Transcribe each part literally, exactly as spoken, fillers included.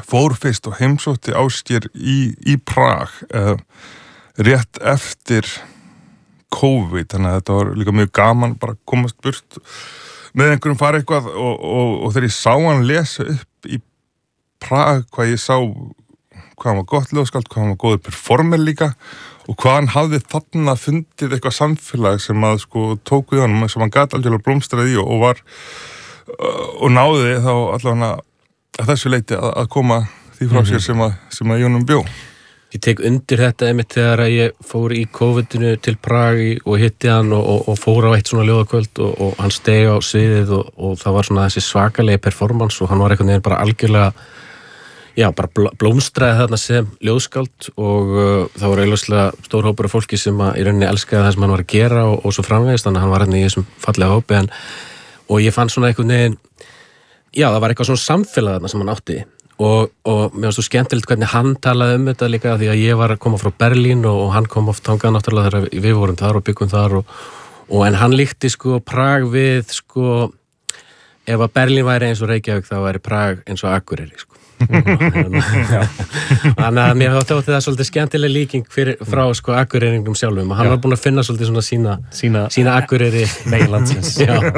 fór fyrst og heimsótti Ásgeir í, í Prag uh, rétt eftir COVID, þannig að þetta var líka mjög gaman bara að komast burt með einhverjum fara eitthvað og, og, og þegar ég sá hann lesa upp í Prag hvað ég sá hvað hann var gott ljóðskáld, hvað hann var góður performer líka og hvað hann hafði þarna fundið eitthvað samfélag sem að sko tók við honum sem hann gat algjörlega blómstraði í og, og var uh, og náði þá allavega að þessu leiti að, að koma því frá sér sem að, sem að Jónum bjó. Ég tek undir þetta einmitt þegar ég fór í COVIDinu til Prag og hitti hann og, og, og fór á eitt svona ljóðakvöld og, og hann steig á sviðið og, og það var svona þessi svakalegi performance og hann var einhvern veginn bara algjörlega já, bara blómstraði þarna sem ljóðskáld og uh, það voru eiginlega stór hópur af fólki sem að í rauninni elskaði það sem hann var að gera og, og svo framvegist, þannig að hann var hérna í þessum fallega hópi en, og ég fann svona einhvern veginn já, það var eitthvað svona samfélag þarna sem hann átti og, og mér fannst svo skemmtilegt hvernig hann talaði um þetta líka því að ég var að koma frá Berlín og, og hann kom oft þangað náttúrulega þegar við vorum þar og byggum þar og, og en hann líkti sko Prag við sko ef að Berlín væri eins og Reykjavík þá væri Prag eins og Akureyri sko þannig að mér þótti það svolítið skemmtileg líking fyrir, frá sko Akureyringum sjálfum og hann já. Var búinn að finna svolítið svona sína sína, sína Akureyri meginlandsins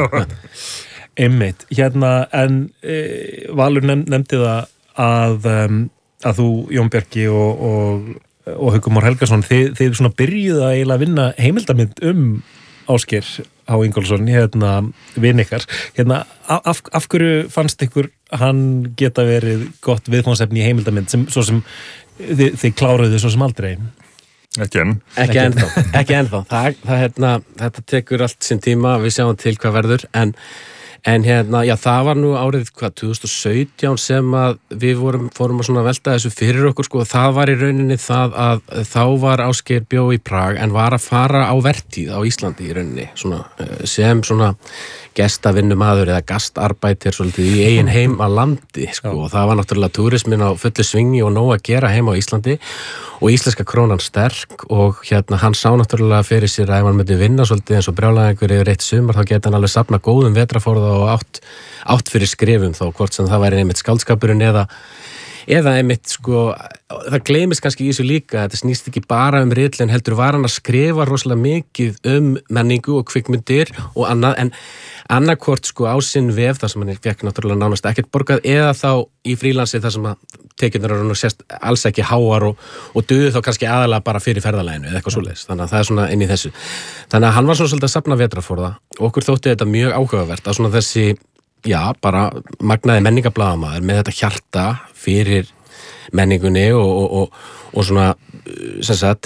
einmitt, hérna en e, Valur nefn, nefndi það að um, að þú Jón Bjarki og, og, og Haukur Már Helgason þið, þið svona byrjuðu að eiginlega vinna heimildamynd um Ásgeir H. Ingólfsson, hérna vin ykkar, hérna af, af hverju fannst ykkur hann geta verið gott viðfangsefni í heimildamynd sem svo sem þið, þið kláruðu svo sem aldrei? Ekki enn. Ekki ennþá, ekki ennþá. Það, það, hérna, þetta tekur allt sinn tíma, við sjáum til hvað verður, en En hérna, já, það var nú árið, hvað, tvö þúsund og sautján sem að við vorum, fórum að svona velta þessu fyrir okkur, sko, og það var í rauninni það að þá var Ásgeir bjó í Prag en var að fara á vertíð á Íslandi í rauninni, svona, sem svona gestavinnumaður eða gastarbætir svolítið í eigin heim að landi, sko, og það var náttúrulega túrismin á fullu svingi og nóg að gera heim á Íslandi og íslenska krónan sterk og hérna hann sá náttúrulega fyrir sér að ef hann myndi vinna svolítið eins og brjálæðingur yfir eitt sumar þá geti hann alveg safna góðum vetrarforða og átt, átt fyrir skrifum þá hvort sem það væri einmitt skáldskapurinn eða eða einmitt sko, það gleymist kannski í þessu líka, þetta snýst ekki bara um ritlinn, heldur var hann að skrifa rosalega mikið um menningu og kvikmyndir og annað, en annarkvort sko á sinn vef, þar sem hann fekk náttúrulega nánast ekkert borgað, eða þá í frílansi þar sem að tekjurnar eru nú sérst alls ekki háar og, og duðu þá kannski aðalega bara fyrir ferðalaginu eða eitthvað svoleiðis, þannig að það er svona inn í þessu. Þannig að hann var svona svolítið að safna vetrarforða og okkur þótti þetta mjög áhugavert að svona þessi já, bara magnaði menningablaðamaður með þetta hjarta fyrir menningunni og, og, og, og svona, sem sagt,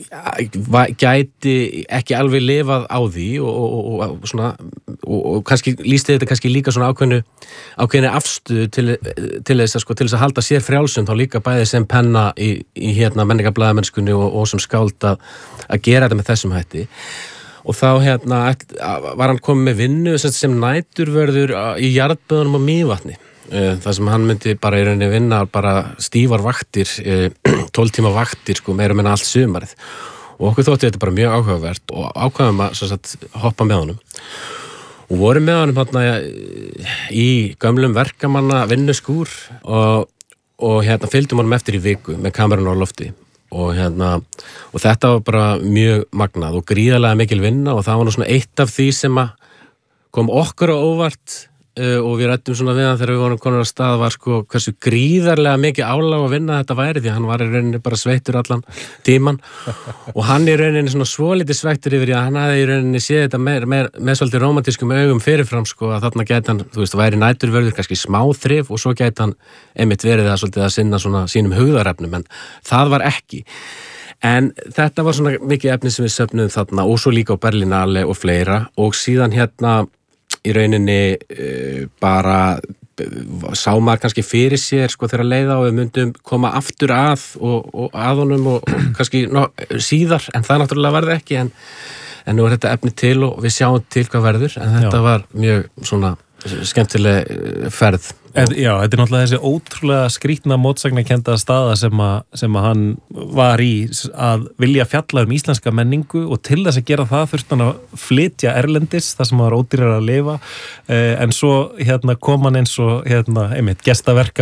gæti ekki alveg lifað á því og, og, og svona, og, og kannski lýsti þetta kannski líka svona ákveðnu, ákveðnu afstöðu til, til þess að sko, til þess að halda sér frjálsum þá líka bæði sem penna í, í hérna menningablaðamennskunni og, og sem skáld að, að gera þetta með þessum hætti. Og þá hérna var hann komið með vinnu sem næturvörður í jarðböðunum á Mývatni. Það sem hann myndi bara í rauninni vinna bara stífar vaktir, tólf tíma vaktir, sko, meira meina allt sumarið. Og okkur þótti þetta bara mjög áhugavert og ákveðum að sagt, hoppa með honum. Og vorum með honum hérna í gömlum verkamanna vinnuskúr og, og hérna fylgdum honum eftir í viku með kamerun á lofti. Og hérna, og þetta var bara mjög magnað og gríðarlega mikil vinna og það var nú svona eitt af því sem að kom okkur á óvart uh, og við rættum svona við hann þegar við vorum konar að stað var sko hversu gríðarlega mikið álag að vinna þetta væri því hann var í rauninni bara sveittur allan tíman og hann í rauninni svona svolítið sveittur yfir því að hann hafði í rauninni séð þetta með, með, með svolítið rómantískum augum fyrirfram sko að þarna gæti hann, þú veist, væri næturvörður kannski smá þrif og svo gæti hann einmitt verið það svolítið að sinna svona sínum hugðarefnum en það var ekki. En þetta var svona mikið efni sem við söfnuðum þarna og svo líka á Berlinale og fleira og síðan hérna í rauninni uh, bara sá maður kannski fyrir sér sko þegar leiða og við myndum koma aftur að og, og að honum og, og kannski no, síðar en það náttúrulega verði ekki en, en nú er þetta efni til og við sjáum til hvað verður en þetta Já. Var mjög svona skemmtileg ferð. En, já, þetta er náttúrulega þessi ótrúlega skrýtna mótsagnakennda staða sem að, sem að hann var í að vilja fjalla um íslenska menningu og til þess að gera það þurfti hann að flytja erlendis þar sem hann var ódýrar að lifa eh, en svo hérna kom hann eins og hérna, einmitt, gestaverka